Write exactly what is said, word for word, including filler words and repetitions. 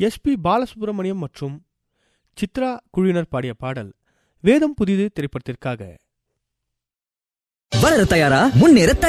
S B Balasubramaniam மற்றும் சித்ரா குழுவினர் பாடிய பாடல் வேதம் புதிது திரைப்படத்திற்காக. வளர தயாரா, முன்னேற